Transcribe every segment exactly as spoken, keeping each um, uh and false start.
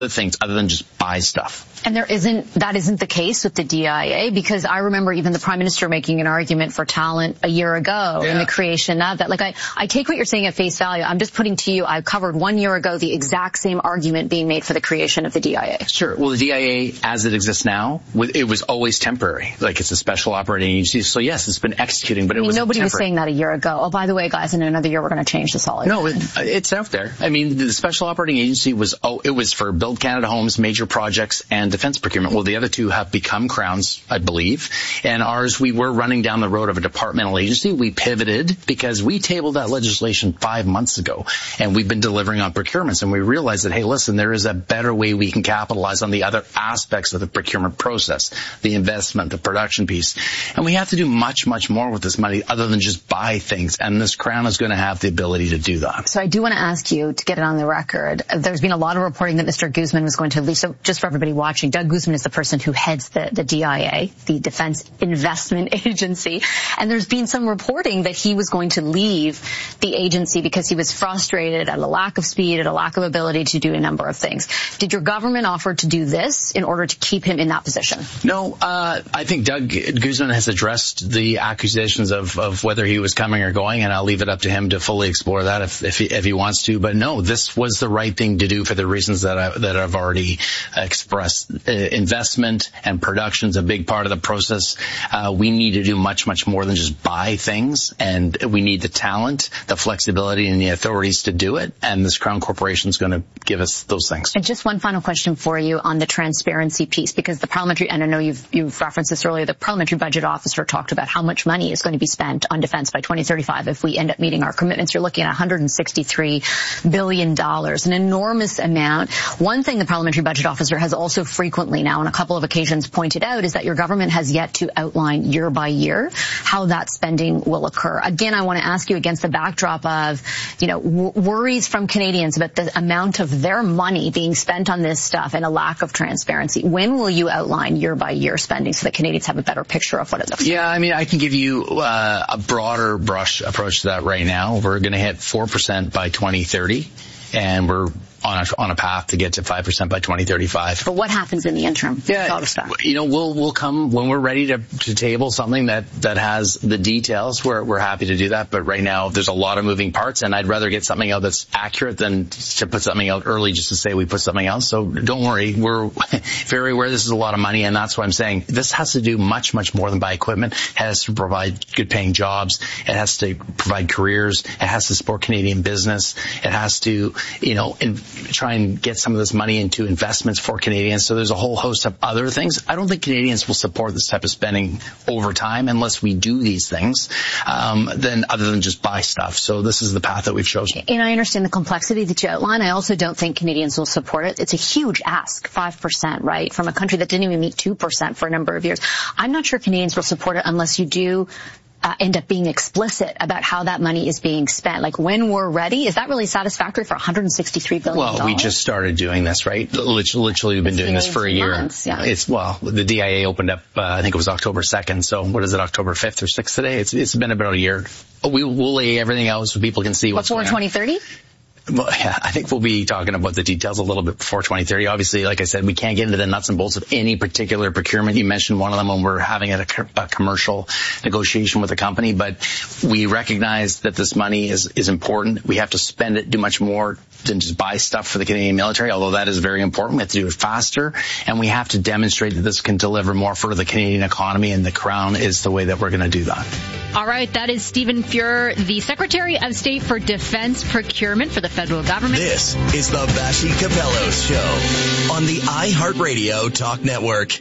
things other than just buy stuff. And there isn't, that isn't the case with the D I A, because I remember even the Prime Minister making an argument for talent a year ago yeah. in the creation of that. Like, I, I take what you're saying at face value. I'm just putting to you, I covered one year ago the exact same argument being made for the creation of the D I A. Sure. Well, the D I A, as it exists now, it was always temporary. Like, it's a special operating agency. So, yes, it's been executing, but it I mean, was nobody temporary. was saying that a year ago. Oh, by the way, guys, in another year, we're going to change this all. No, it, it's out there. I mean, the special operating agency was, oh, it was for Build Canada Homes, major projects, and defense procurement. Well, the other two have become crowns, I believe. And ours, we were running down the road of a departmental agency. We pivoted because we tabled that legislation five months ago, and we've been delivering on procurements. And we realized that, hey, listen, there is a better way we can capitalize on the other aspects of the procurement process, the investment, the production piece. And we have to do much, much more with this money other than just buy things. And this crown is going to have the ability to do that. So I do want to ask you, to get it on the record, there's been a lot of reporting that Mister Guzman was going to leave. So just for everybody watching, Doug Guzman is the person who heads the, the D I A, the Defense Investment Agency. And there's been some reporting that he was going to leave the agency because he was frustrated at a lack of speed, at a lack of ability to do a number of things. Did your government offer to do this in order to keep him in that position? No, uh, I think Doug Guzman has addressed the accusations of, of whether he was coming or going, and I'll leave it up to him to fully explore that if, if, he, if he wants to. But no, this was the right thing to do for the reasons that, I, that I've already expressed. Uh, investment and production is a big part of the process. Uh, we need to do much, much more than just buy things, and we need the talent, the flexibility, and the authorities to do it. And this Crown Corporation is going to give us those things. And just one final question for you on the transparency piece, because the parliamentary, and I know you've, you've referenced this earlier, the parliamentary budget officer talked about how much money is going to be spent on defense by twenty thirty-five if we end up meeting our commitments. You're looking at one hundred sixty-three billion dollars, an enormous amount. One thing the parliamentary budget officer has also frequently now on a couple of occasions pointed out is that your government has yet to outline year by year how that spending will occur. Again, I want to ask you against the backdrop of, you know, w- worries from Canadians about the amount of their money being spent on this stuff and a lack of transparency. When will you outline year by year spending so that Canadians have a better picture of what it looks like? Yeah, I mean, I can give you uh, a broader brush approach to that right now. We're going to hit four percent by twenty thirty, and we're on a, on a path to get to five percent by twenty thirty-five. But what happens in the interim? Yeah, you know, we'll we'll come when we're ready to, to table something that, that has the details. We're we're happy to do that. But right now, there's a lot of moving parts, and I'd rather get something out that's accurate than to put something out early just to say we put something else. So don't worry, we're very aware this is a lot of money, and that's why I'm saying this has to do much much more than buy equipment. It has to provide good paying jobs. It has to provide careers. It has to support Canadian business. It has to, you know, in, try and get some of this money into investments for Canadians. So there's a whole host of other things. I don't think Canadians will support this type of spending over time unless we do these things, um, then other than just buy stuff. So this is the path that we've chosen. And I understand the complexity that you outline. I also don't think Canadians will support it. It's a huge ask, five percent, right, from a country that didn't even meet two percent for a number of years. I'm not sure Canadians will support it unless you do Uh, end up being explicit about how that money is being spent. Like, when we're ready, is that really satisfactory for one hundred sixty-three billion dollars? Well, we just started doing this, right? Literally, literally we've been it's doing this for a year. Months, yeah. It's, well, the D I A opened up, uh, I think it was October second. So what is it, October fifth or sixth today? It's, it's been about a year. We, we'll lay everything out so people can see what's Before going on. twenty thirty? Well, yeah, I think we'll be talking about the details a little bit before twenty thirty. Obviously, like I said, we can't get into the nuts and bolts of any particular procurement. You mentioned one of them when we're having a, a commercial negotiation with a company, but we recognize that this money is, is important. We have to spend it, do much more than just buy stuff for the Canadian military, although that is very important. We have to do it faster, and we have to demonstrate that this can deliver more for the Canadian economy, and the Crown is the way that we're going to do that. All right, that is Stephen Fuhr, the Secretary of State for Defense Procurement for the federal government. This is the Vassy Kapelos Show on the iHeartRadio Talk Network.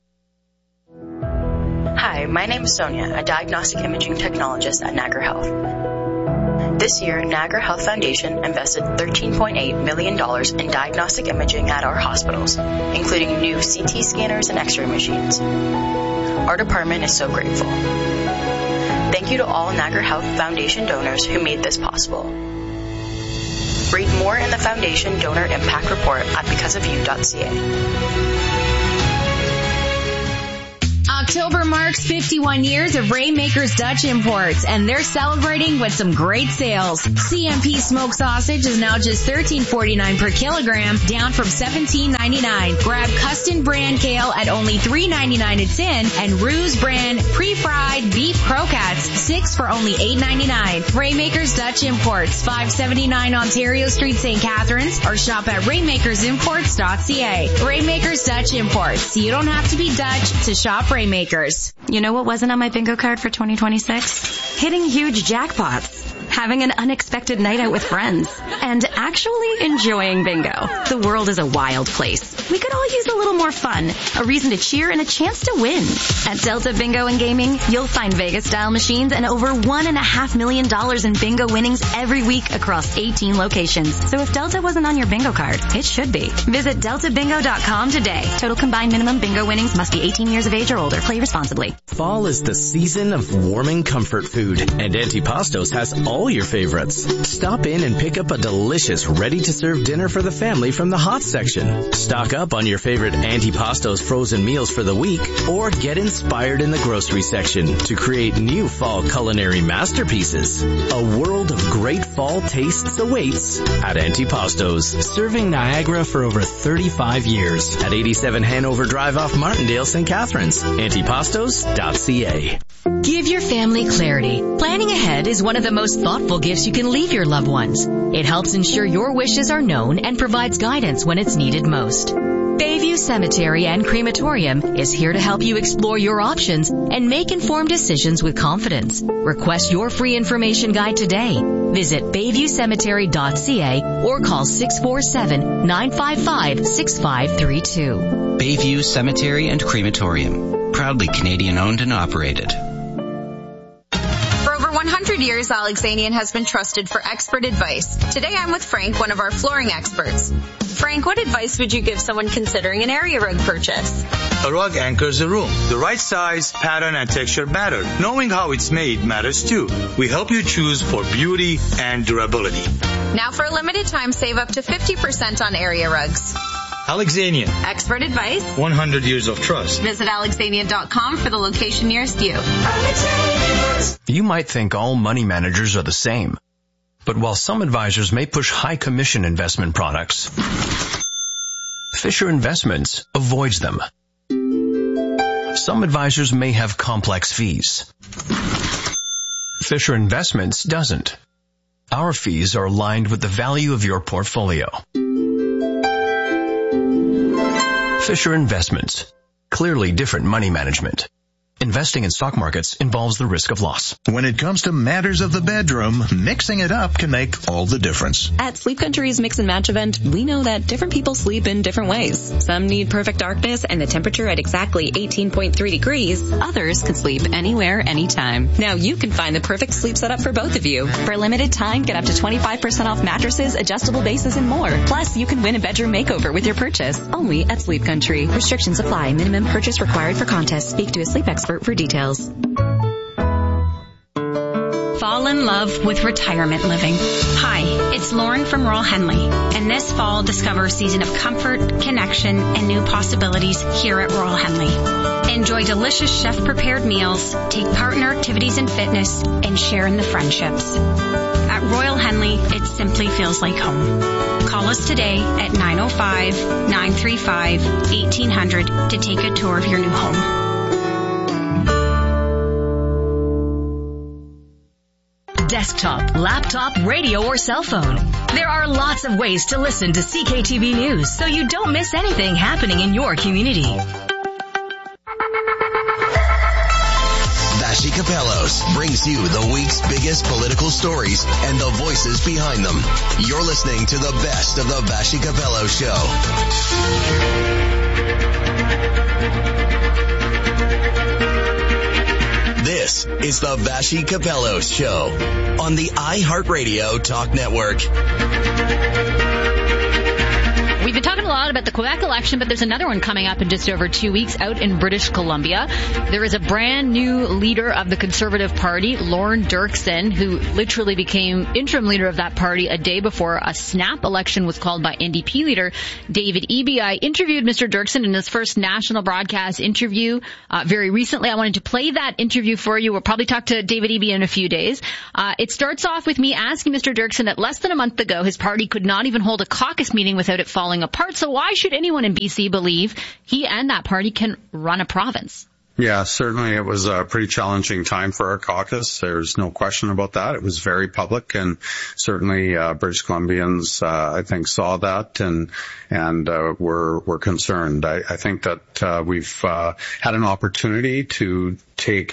Hi, my name is Sonia, a diagnostic imaging technologist at Niagara Health. This year, Niagara Health Foundation invested thirteen point eight million dollars in diagnostic imaging at our hospitals, including new C T scanners and X-ray machines. Our department is so grateful. Thank you to all Niagara Health Foundation donors who made this possible. Read more in the Foundation Donor Impact Report at because of you dot c a. October marks fifty-one years of Rainmakers Dutch Imports, and they're celebrating with some great sales. C M P smoked sausage is now just thirteen forty-nine per kilogram, down from seventeen ninety-nine. Grab Custom brand kale at only three ninety-nine a tin, and Ruse brand pre-fried beef croquettes, six for only eight ninety-nine. Rainmakers Dutch Imports, five seventy-nine Ontario Street, Saint Catharines, or shop at rainmakers imports dot c a. Rainmakers Dutch Imports. You don't have to be Dutch to shop Rainmakers. You know what wasn't on my bingo card for twenty twenty-six? Hitting huge jackpots, having an unexpected night out with friends, and actually enjoying bingo. The world is a wild place. We could all use a little more fun, a reason to cheer, and a chance to win. At Delta Bingo and Gaming, you'll find Vegas-style machines and over one and a half million dollars in bingo winnings every week across eighteen locations. So if Delta wasn't on your bingo card, it should be. Visit delta bingo dot com today. Total combined minimum bingo winnings must be eighteen years of age or older. Play responsibly. Fall is the season of warming comfort food, and Antipastos has all your favorites. Stop in and pick up a delicious, ready-to-serve dinner for the family from the hot section. Stock up on your favorite Antipastos frozen meals for the week, or get inspired in the grocery section to create new fall culinary masterpieces. A world of great fall tastes awaits at Antipastos, serving Niagara for over thirty-five years at eighty-seven Hanover Drive off Martindale, Saint Catharines. Antipastos dot c a. Give your family clarity. Planning ahead is one of the most thoughtful gifts you can leave your loved ones. It helps ensure your wishes are known and provides guidance when it's needed most. Bayview Cemetery and Crematorium is here to help you explore your options and make informed decisions with confidence. Request your free information guide today. Visit bayview cemetery dot c a or call six four seven, nine five five, six five three two. Bayview Cemetery and Crematorium, proudly Canadian owned and operated. For over one hundred years, Alexanian has been trusted for expert advice. Today I'm with Frank, one of our flooring experts. Frank, what advice would you give someone considering an area rug purchase? A rug anchors a room. The right size, pattern, and texture matter. Knowing how it's made matters too. We help you choose for beauty and durability. Now for a limited time, save up to fifty percent on area rugs. Alexanian. Expert advice. one hundred years of trust. Visit alexanian dot com for the location nearest you. You might think all money managers are the same. But while some advisors may push high commission investment products, Fisher Investments avoids them. Some advisors may have complex fees. Fisher Investments doesn't. Our fees are aligned with the value of your portfolio. Fisher Investments. Clearly different money management. Investing in stock markets involves the risk of loss. When it comes to matters of the bedroom, mixing it up can make all the difference. At Sleep Country's Mix and Match event, we know that different people sleep in different ways. Some need perfect darkness and the temperature at exactly eighteen point three degrees. Others can sleep anywhere, anytime. Now you can find the perfect sleep setup for both of you. For a limited time, get up to twenty-five percent off mattresses, adjustable bases, and more. Plus, you can win a bedroom makeover with your purchase. Only at Sleep Country. Restrictions apply. Minimum purchase required for contest. Speak to a sleep expert for details. Fall in love with retirement living. Hi, it's Lauren from Royal Henley, and this fall discover a season of comfort, connection, and new possibilities here at Royal Henley. Enjoy delicious chef-prepared meals, take part in our activities and fitness, and share in the friendships. At Royal Henley, it simply feels like home. Call us today at nine oh five, nine three five, eighteen hundred to take a tour of your new home. Desktop, laptop, radio, or cell phone. There are lots of ways to listen to C K T V News, so you don't miss anything happening in your community. Vassy Capellos brings you the week's biggest political stories and the voices behind them. You're listening to the best of the Vassy Capellos Show. This is the Vassy Capellos Show on the iHeartRadio Talk Network. We've been talking a lot about the Quebec election, but there's another one coming up in just over two weeks out in British Columbia. There is a brand new leader of the Conservative Party, Lorne Dirksen, who literally became interim leader of that party a day before a snap election was called by N D P leader David Eby. I interviewed Mister Dirksen in his first national broadcast interview uh, very recently. I wanted to play that interview for you. We'll probably talk to David Eby in a few days. Uh, it starts off with me asking Mister Dirksen that less than a month ago, his party could not even hold a caucus meeting without it falling apart. So why should anyone in B C believe he and that party can run a province? Yeah, certainly it was a pretty challenging time for our caucus. There's no question about that. It was very public, and certainly uh, British Columbians, uh, I think, saw that and and uh, were were concerned. I, I think that uh, we've uh, had an opportunity to take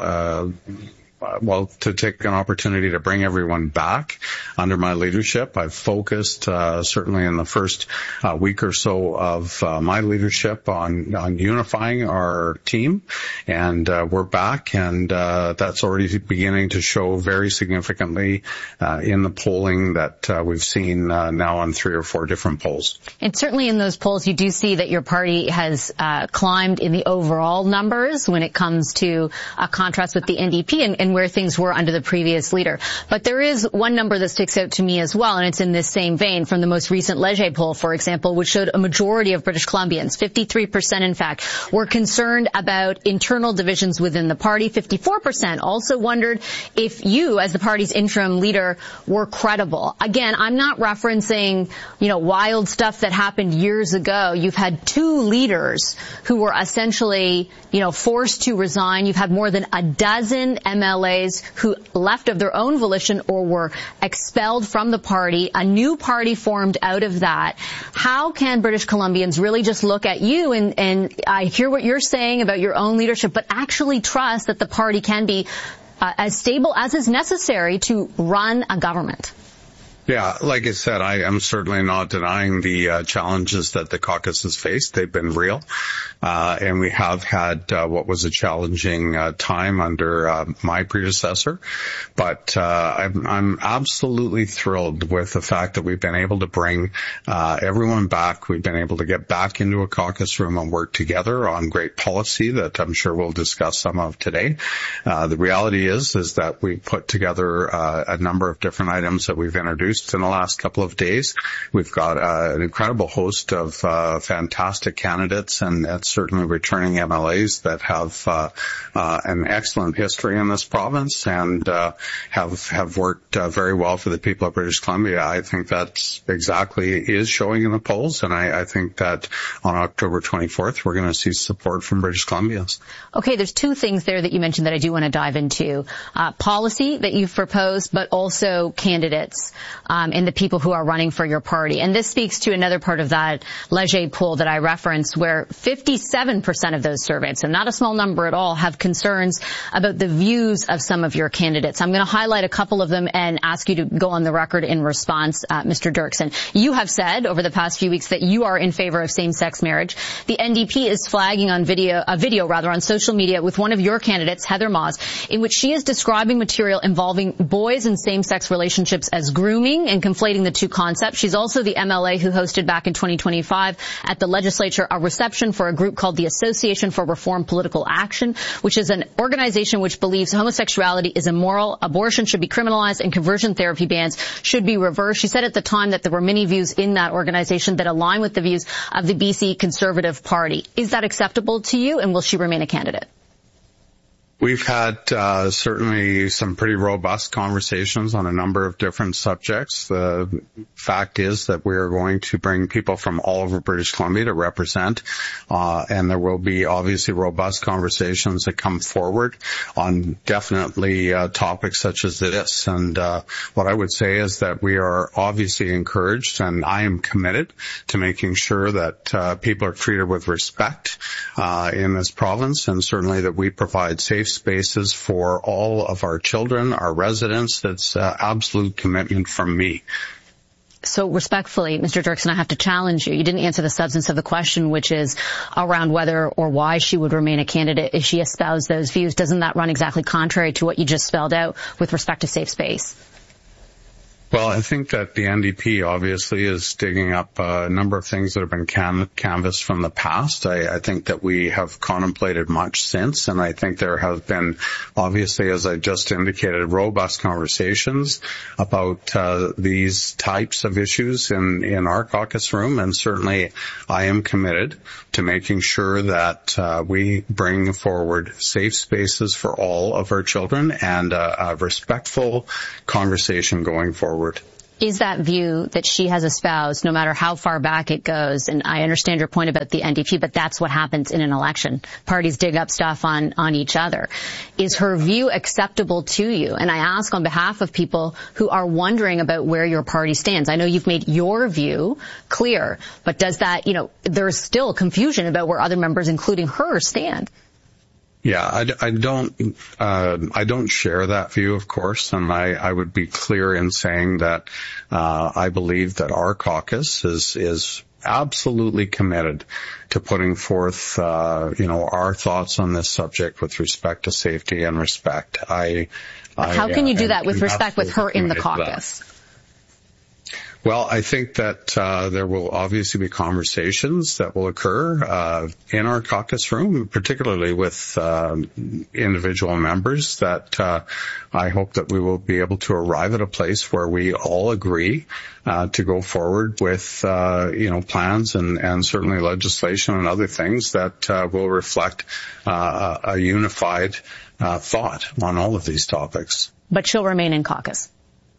a, a Uh, well, to take an opportunity to bring everyone back under my leadership. I've focused, uh, certainly in the first uh, week or so of uh, my leadership on, on unifying our team. And uh, we're back, and uh, that's already beginning to show very significantly uh, in the polling that uh, we've seen uh, now on three or four different polls. And certainly in those polls, you do see that your party has uh, climbed in the overall numbers when it comes to a contrast with the N D P and, and where things were under the previous leader. But there is one number that sticks out to me as well, and it's in this same vein from the most recent Leger poll, for example, which showed a majority of British Columbians, fifty-three percent in fact, were concerned about internal divisions within the party. fifty-four percent also wondered if you, as the party's interim leader, were credible. Again, I'm not referencing, you know, wild stuff that happened years ago. You've had two leaders who were essentially, you know, forced to resign. You've had more than a dozen M L As who left of their own volition or were expelled from the party. A new party formed out of that. How can British Columbians really just look at you and, and I hear what you're saying about your own leadership, but actually trust that the party can be uh, as stable as is necessary to run a government? Yeah, like I said, I am certainly not denying the uh, challenges that the caucus has faced. They've been real. Uh, and we have had uh, what was a challenging uh, time under uh, my predecessor. But uh, I'm, I'm absolutely thrilled with the fact that we've been able to bring uh, everyone back. We've been able to get back into a caucus room and work together on great policy that I'm sure we'll discuss some of today. Uh, the reality is, is that we put together uh, a number of different items that we've introduced in the last couple of days. We've got uh, an incredible host of uh, fantastic candidates and uh, certainly returning M L As that have uh, uh, an excellent history in this province and uh, have have worked uh, very well for the people of British Columbia. I think that's exactly is showing in the polls, and I, I think that on October twenty-fourth we're going to see support from British Columbians. Okay, there's two things there that you mentioned that I do want to dive into. Uh, policy that you've proposed, but also candidates. Um, and the people who are running for your party. And this speaks to another part of that Leger poll that I referenced, where fifty-seven percent of those surveyed, so not a small number at all, have concerns about the views of some of your candidates. I'm going to highlight a couple of them and ask you to go on the record in response, uh, Mister Dirksen. You have said over the past few weeks that you are in favor of same-sex marriage. The N D P is flagging on video, a video rather, on social media with one of your candidates, Heather Maas, in which she is describing material involving boys and same-sex relationships as grooming and conflating the two concepts. She's also the M L A who hosted back in twenty twenty-five at the legislature a reception for a group called the Association for Reform Political Action, which is an organization which believes homosexuality is immoral, abortion should be criminalized, and conversion therapy bans should be reversed. She said at the time that there were many views in that organization that align with the views of the B C Conservative Party. Is that acceptable to you, and will she remain a candidate? We've had uh, certainly some pretty robust conversations on a number of different subjects. The fact is that we are going to bring people from all over British Columbia to represent, uh, and there will be obviously robust conversations that come forward on definitely uh, topics such as this. And uh, what I would say is that we are obviously encouraged, and I am committed to making sure that uh, people are treated with respect uh, in this province, and certainly that we provide safe spaces for all of our children, our residents. That's uh, absolute commitment from me. So respectfully, Mister Dirksen, I have to challenge you. You didn't answer the substance of the question, which is around whether or why she would remain a candidate if she espoused those views. Doesn't that run exactly contrary to what you just spelled out with respect to safe space? Well, I think that the N D P obviously is digging up a number of things that have been can- canvassed from the past. I, I think that we have contemplated much since, and I think there have been, obviously, as I just indicated, robust conversations about uh, these types of issues in, in our caucus room, and certainly I am committed to making sure that uh, we bring forward safe spaces for all of our children and a, a respectful conversation going forward. Is that view that she has espoused, no matter how far back it goes, and I understand your point about the N D P, but that's what happens in an election. Parties dig up stuff on, on each other. Is her view acceptable to you? And I ask on behalf of people who are wondering about where your party stands. I know you've made your view clear, but does that, you know, there's still confusion about where other members, including her, stand. Yeah, I, I don't, uh, I don't share that view, of course, and I, I would be clear in saying that, uh, I believe that our caucus is, is absolutely committed to putting forth, uh, you know, our thoughts on this subject with respect to safety and respect. I, I How can you do uh, that with respect with her in the caucus? Well, I think that uh, there will obviously be conversations that will occur uh, in our caucus room, particularly with uh, individual members, that uh, I hope that we will be able to arrive at a place where we all agree uh, to go forward with, uh, you know, plans and, and certainly legislation and other things that uh, will reflect uh, a unified uh, thought on all of these topics. But she'll remain in caucus?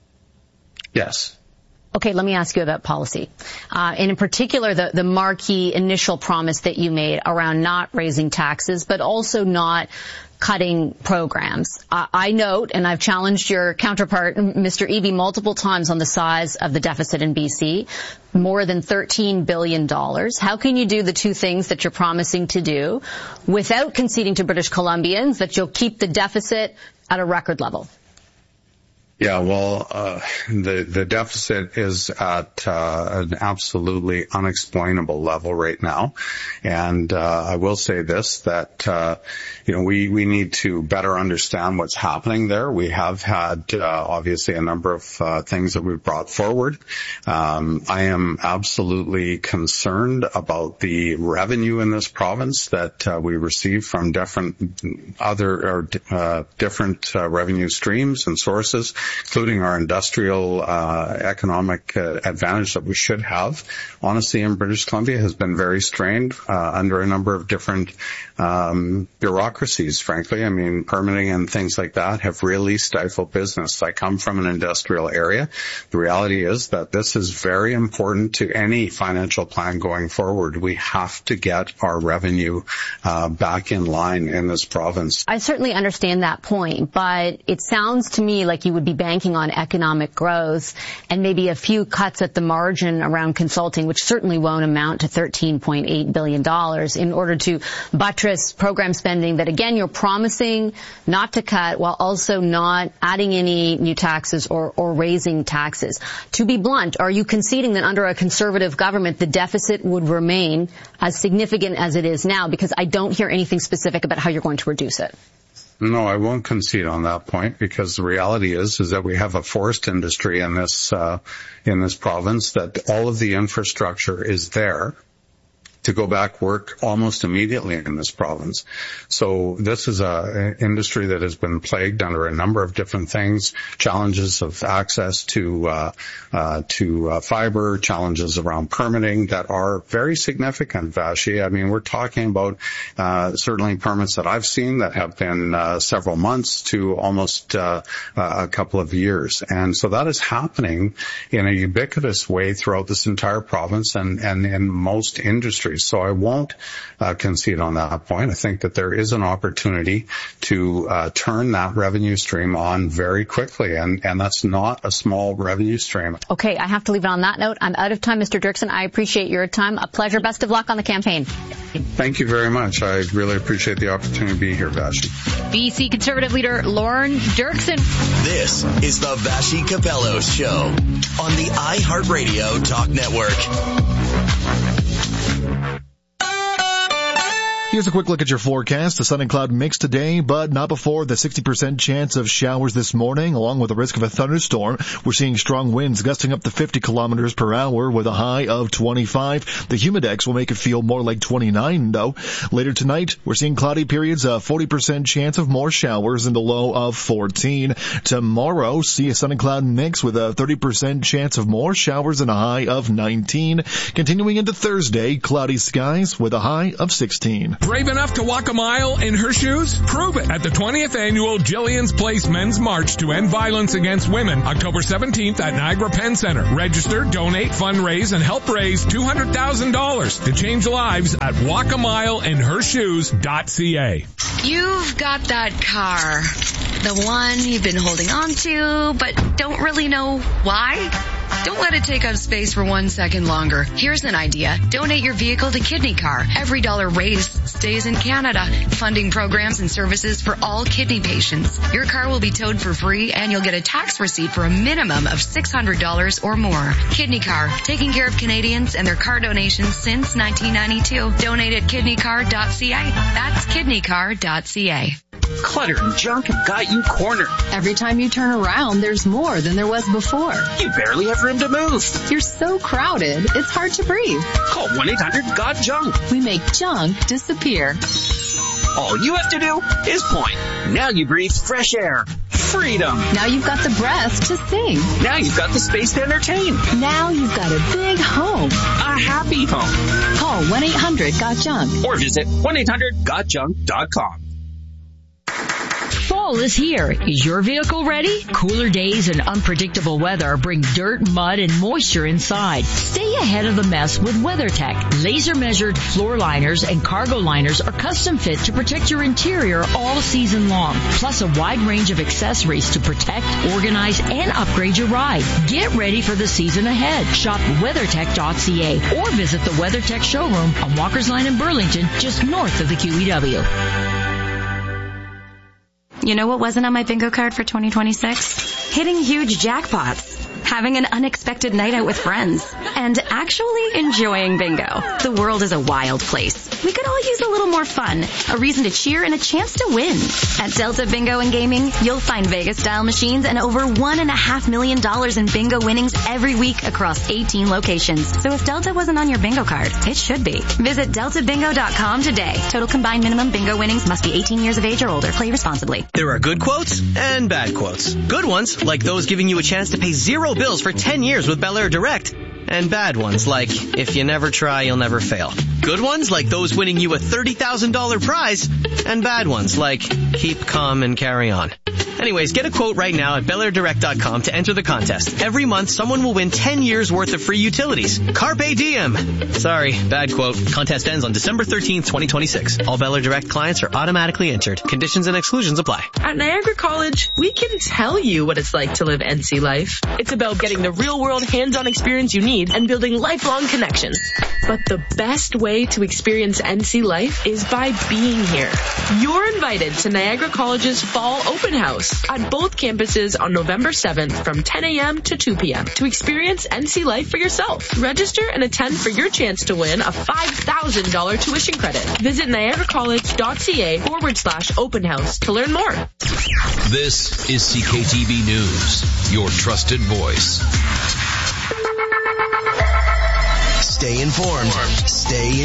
Yes. Okay, let me ask you about policy. Uh, and in particular, the, the marquee initial promise that you made around not raising taxes, but also not cutting programs. Uh, I note, and I've challenged your counterpart, Mister Eby, multiple times on the size of the deficit in B C, more than thirteen billion dollars. How can you do the two things that you're promising to do without conceding to British Columbians that you'll keep the deficit at a record level? Yeah, well, uh, the, the deficit is at, uh, an absolutely unexplainable level right now. And, uh, I will say this, that, uh, you know, we, we need to better understand what's happening there. We have had, uh, obviously a number of, uh, things that we've brought forward. Um, I am absolutely concerned about the revenue in this province that, uh, we receive from different other, or, uh, different, uh, revenue streams and sources, including our industrial uh, economic uh, advantage that we should have. Honestly, in British Columbia has been very strained uh, under a number of different um, bureaucracies, frankly. I mean, permitting and things like that have really stifled business. I come from an industrial area. The reality is that this is very important to any financial plan going forward. We have to get our revenue uh, back in line in this province. I certainly understand that point, but it sounds to me like you would be banking on economic growth and maybe a few cuts at the margin around consulting, which certainly won't amount to thirteen point eight billion dollars, in order to buttress program spending that, again, you're promising not to cut while also not adding any new taxes or, or raising taxes. To be blunt, are you conceding that under a Conservative government the deficit would remain as significant as it is now? Because I don't hear anything specific about how you're going to reduce it. No, I won't concede on that point, because the reality is, is that we have a forest industry in this, uh, in this province, that all of the infrastructure is there to go back work almost immediately in this province. So this is a industry that has been plagued under a number of different things, challenges of access to uh, uh to uh, fiber, challenges around permitting that are very significant, Vashi. I mean, we're talking about uh certainly permits that I've seen that have been uh, several months to almost uh, a couple of years. And so that is happening in a ubiquitous way throughout this entire province and, and in most industries. So I won't uh, concede on that point. I think that there is an opportunity to uh, turn that revenue stream on very quickly, and, and that's not a small revenue stream. Okay, I have to leave it on that note. I'm out of time, Mister Dirksen. I appreciate your time. A pleasure. Best of luck on the campaign. Thank you very much. I really appreciate the opportunity to be here, Vashi. B C Conservative leader Lorne Dirksen. This is the Vashi Capello Show on the iHeartRadio Talk Network. Here's a quick look at your forecast. The sun and cloud mix today, but not before the sixty percent chance of showers this morning, along with the risk of a thunderstorm. We're seeing strong winds gusting up to fifty kilometers per hour with a high of twenty-five. The humidex will make it feel more like twenty-nine, though. Later tonight, we're seeing cloudy periods, a forty percent chance of more showers and a low of fourteen. Tomorrow, see a sun and cloud mix with a thirty percent chance of more showers and a high of nineteen. Continuing into Thursday, cloudy skies with a high of sixteen. Brave enough to walk a mile in her shoes? Prove it at the twentieth annual Jillian's Place Men's March to End Violence Against Women, October seventeenth at Niagara Penn Center. Register, donate, fundraise, and help raise two hundred thousand dollars to change lives at walk a mile in her shoes dot c a. You've got that car, the one you've been holding on to, but don't really know why. Don't let it take up space for one second longer. Here's an idea. Donate your vehicle to Kidney Car. Every dollar raised stays in Canada, funding programs and services for all kidney patients. Your car will be towed for free, and you'll get a tax receipt for a minimum of six hundred dollars or more. Kidney Car, taking care of Canadians and their car donations since nineteen ninety-two. Donate at kidney car dot c a. That's kidney car dot c a. Clutter and junk have got you cornered. Every time you turn around, there's more than there was before. You barely have room to move. You're so crowded, it's hard to breathe. Call one eight hundred got junk. We make junk disappear. All you have to do is point. Now you breathe fresh air. Freedom. Now you've got the breath to sing. Now you've got the space to entertain. Now you've got a big home. A happy home. Call one eight hundred got junk. Or visit one eight hundred got junk dot com. Fall is here. Is your vehicle ready? Cooler days and unpredictable weather bring dirt, mud, and moisture inside. Stay ahead of the mess with WeatherTech. Laser-measured floor liners and cargo liners are custom fit to protect your interior all season long. Plus a wide range of accessories to protect, organize, and upgrade your ride. Get ready for the season ahead. Shop weathertech dot c a or visit the WeatherTech showroom on Walker's Line in Burlington, just north of the Q E W. You know what wasn't on my bingo card for twenty twenty-six? Hitting huge jackpots. Having an unexpected night out with friends. And actually enjoying bingo. The world is a wild place. We could all use a little more fun, a reason to cheer, and a chance to win. At Delta Bingo and Gaming, you'll find Vegas-style machines and over one and a half million dollars in bingo winnings every week across eighteen locations. So if Delta wasn't on your bingo card, it should be. Visit delta bingo dot com today. Total combined minimum bingo winnings must be eighteen years of age or older. Play responsibly. There are good quotes and bad quotes. Good ones, like those giving you a chance to pay zero bills for ten years with Bel Air Direct. And bad ones, like, if you never try, you'll never fail. Good ones, like those winning you a thirty thousand dollars prize. And bad ones, like, keep calm and carry on. Anyways, get a quote right now at bel air direct dot com to enter the contest. Every month, someone will win ten years worth of free utilities. Carpe diem. Sorry, bad quote. Contest ends on December thirteenth, twenty twenty-six. All Bel Air Direct clients are automatically entered. Conditions and exclusions apply. At Niagara College, we can tell you what it's like to live N C life. It's about getting the real-world hands-on experience you need and building lifelong connections. But the best way to experience N C life is by being here. You're invited to Niagara College's Fall Open House at both campuses on November seventh from ten a.m. to two p.m. to experience N C life for yourself. Register and attend for your chance to win a five thousand dollars tuition credit. Visit niagara college dot c a forward slash open house to learn more. This is C K T V News, your trusted voice. Stay informed. Stay